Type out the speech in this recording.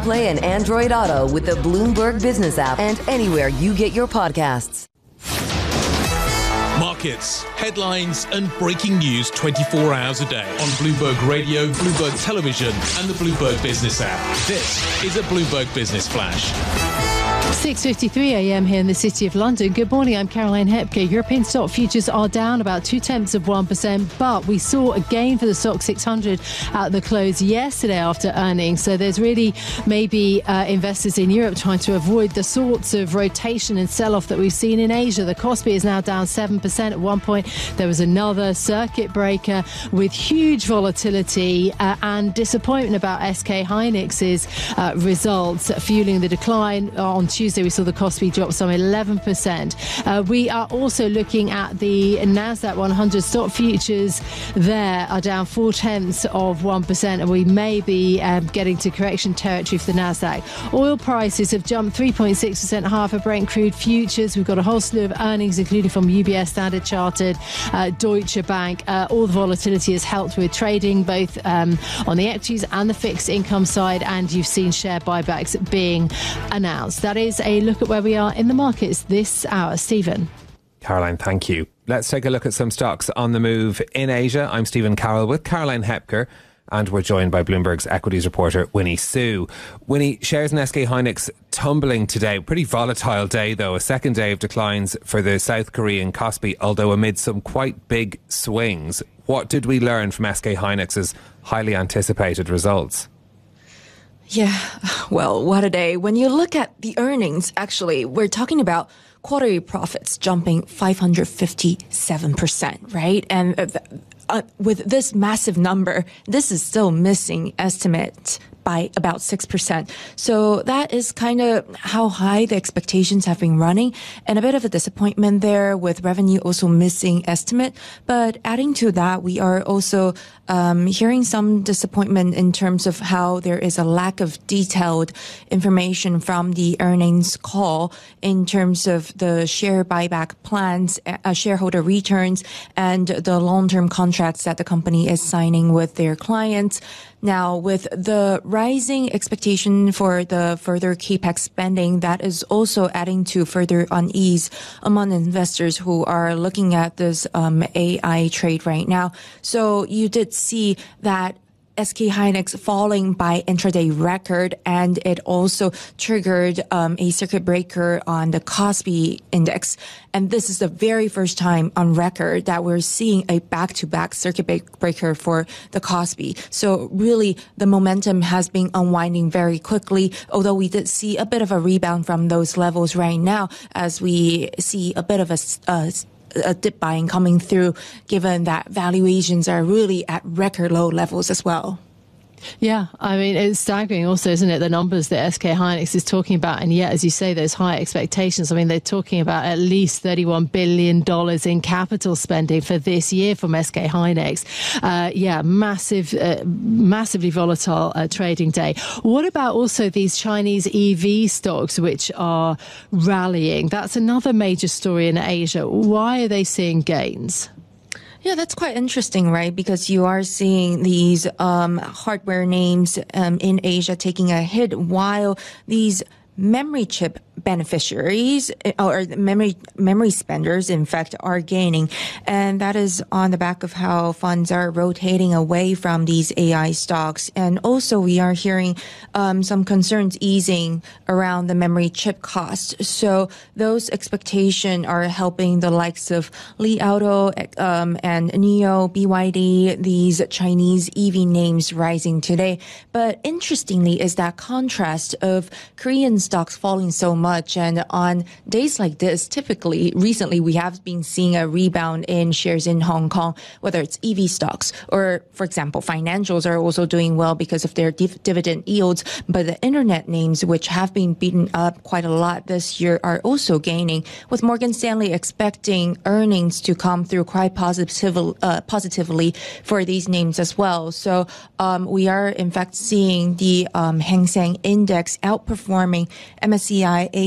CarPlay and Android Auto with the Bloomberg Business app and anywhere you get your podcasts. Markets, headlines and breaking news 24 hours a day on Bloomberg Radio, Bloomberg Television and the Bloomberg Business app. This is a Bloomberg Business Flash. 6:53 a.m. here in the City of London. Good morning, I'm Caroline Hepker. European stock futures are down about 0.2%, but we saw a gain for the stock 600 at the close yesterday after earnings. So there's really maybe investors in Europe trying to avoid the sorts of rotation and sell-off that we've seen in Asia. The Kospi is now down 7%. At one point, there was another circuit breaker with huge volatility and disappointment about SK Hynix's results, fueling the decline. On Tuesday, we saw the Kospi drop some 11%. We are also looking at the Nasdaq 100 stock futures. There are down 0.4%, and we may be getting to correction territory for the Nasdaq. Oil prices have jumped 3.6% higher for Brent crude futures. We've got a whole slew of earnings, including from UBS, Standard Chartered, Deutsche Bank. All the volatility has helped with trading, both on the equities and the fixed income side, and you've seen share buybacks being announced. That is a look at where we are in the markets this hour. Stephen. Caroline, thank you. Let's take a look at some stocks on the move in Asia. I'm Stephen Carroll with Caroline Hepker, and we're joined by Bloomberg's equities reporter Winnie Su. Winnie, shares in SK Hynix tumbling today. Pretty volatile day though. A second day of declines for the South Korean Kospi, although amid some quite big swings. What did we learn from SK Hynix's highly anticipated results? Yeah, well, what a day. When you look at the earnings, actually, we're talking about quarterly profits jumping 557%, right? And with this massive number, this is still missing estimate by about 6%. So that is kind of how high the expectations have been running, and a bit of a disappointment there with revenue also missing estimate. But adding to that, we are also hearing some disappointment in terms of how there is a lack of detailed information from the earnings call in terms of the share buyback plans, shareholder returns, and the long-term contracts that the company is signing with their clients. Now, with the rising expectation for the further capex spending, that is also adding to further unease among investors who are looking at this AI trade right now. So you did see that SK Hynix falling by intraday record, and it also triggered a circuit breaker on the Kospi index. And this is the very first time on record that we're seeing a back-to-back circuit breaker for the Kospi. So really, the momentum has been unwinding very quickly, although we did see a bit of a rebound from those levels right now as we see a bit of a dip buying coming through, given that valuations are really at record low levels as well. Yeah, I mean, it's staggering also, isn't it, the numbers that SK Hynix is talking about. And yet, as you say, those high expectations. I mean, they're talking about at least $31 billion in capital spending for this year from SK Hynix. Massively volatile trading day. What about also these Chinese EV stocks, which are rallying? That's another major story in Asia. Why are they seeing gains? Yeah, that's quite interesting, right? Because you are seeing these hardware names in Asia taking a hit, while these memory chip beneficiaries or memory spenders, in fact, are gaining. And that is on the back of how funds are rotating away from these AI stocks. And also we are hearing some concerns easing around the memory chip cost. So those expectations are helping the likes of Li Auto and NIO, BYD, these Chinese EV names rising today. But interestingly is that contrast of Korean stocks falling so much. And on days like this, typically, recently, we have been seeing a rebound in shares in Hong Kong, whether it's EV stocks or, for example, financials are also doing well because of their dividend yields. But the internet names, which have been beaten up quite a lot this year, are also gaining, with Morgan Stanley expecting earnings to come through quite positively for these names as well. So we are, in fact, seeing the Hang Seng Index outperforming MSCI